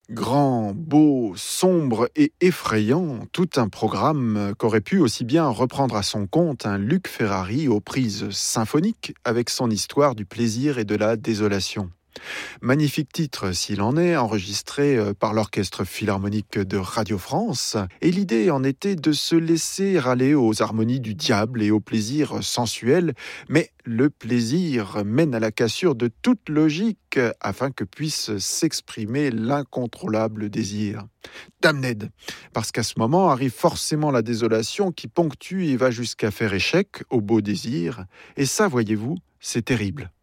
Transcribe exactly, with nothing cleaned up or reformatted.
Grand, beau, sombre et effrayant, tout un programme qu'aurait pu aussi bien reprendre à son compte un Luc Ferrari aux prises symphoniques avec son histoire du plaisir et de la désolation. Magnifique titre s'il en est, enregistré euh, par l'Orchestre Philharmonique de Radio France. Et l'idée en était de se laisser aller aux harmonies du diable et au plaisir sensuel. Mais le plaisir mène à la cassure de toute logique afin que puisse s'exprimer l'incontrôlable désir. Damned, parce qu'à ce moment arrive forcément la désolation qui ponctue et va jusqu'à faire échec au beau désir. Et ça, voyez-vous, c'est terrible.